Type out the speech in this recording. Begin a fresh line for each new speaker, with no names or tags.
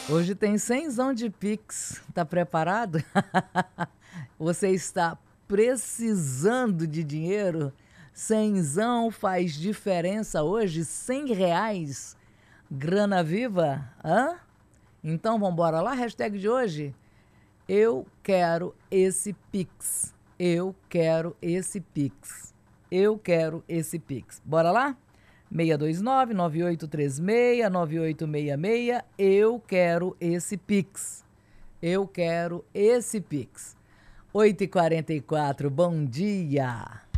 Hoje tem cenzão de Pix. Tá preparado? Você está precisando de dinheiro? Cenzão faz diferença hoje? R$ 100? Grana viva? Hã? Então vambora lá, hashtag de hoje. Eu quero esse Pix. Eu quero esse Pix. Eu quero esse Pix. Bora lá? 629-9836-9866. Eu quero esse Pix. Eu quero esse Pix. 8h44, bom dia.